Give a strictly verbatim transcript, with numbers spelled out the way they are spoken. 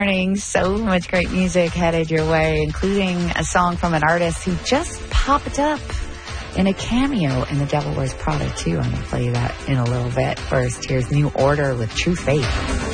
Morning. So much great music headed your way, including a song from an artist who just popped up in a cameo in The Devil Wears Prada two. I'm going to play you that in a little bit. First, here's New Order with True Faith.